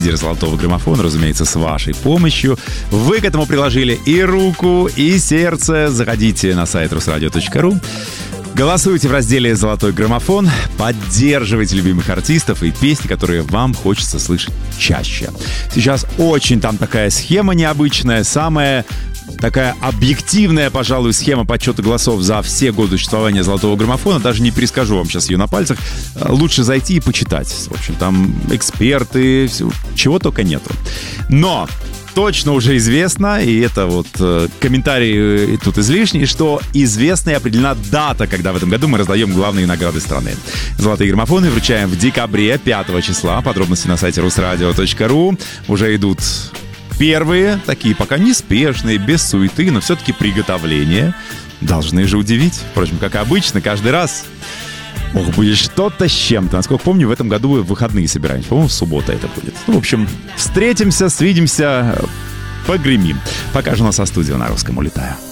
Золотого граммофона, разумеется, с вашей помощью. Вы к этому приложили и руку, и сердце. Заходите на сайт rusradio.ru. Голосуйте в разделе «Золотой граммофон», поддерживайте любимых артистов и песни, которые вам хочется слышать чаще. Сейчас очень там такая схема необычная, самая такая объективная, пожалуй, схема подсчета голосов за все годы существования «Золотого граммофона». Даже не перескажу вам сейчас ее на пальцах. Лучше зайти и почитать. В общем, там эксперты, чего только нету. Но точно уже известно, и это вот комментарий тут излишний, что известна и определена дата, когда в этом году мы раздаем главные награды страны. Золотые граммофоны вручаем в декабре, 5 числа. Подробности на сайте rusradio.ru. Уже идут первые, такие пока неспешные, без суеты, но все-таки приготовления. Должны же удивить. Впрочем, как обычно, каждый раз. Ох, будет что-то с чем-то. Насколько помню, в этом году в выходные собираемся. По-моему, в субботу это будет. Ну, в общем, встретимся, свидимся, погремим. Пока же у нас со студии на Русском улетаю.